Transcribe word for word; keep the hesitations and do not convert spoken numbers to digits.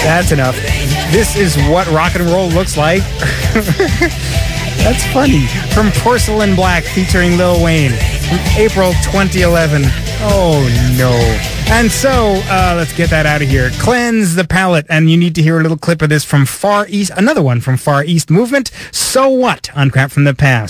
That's enough. This is what rock and roll looks like. That's funny. From Porcelain Black featuring Lil Wayne from April twenty eleven. Oh, no. And so, uh, let's get that out of here. Cleanse the Palate. And you need to hear a little clip of this from Far East. Another one from Far East Movement. So What? On Crap from the Past.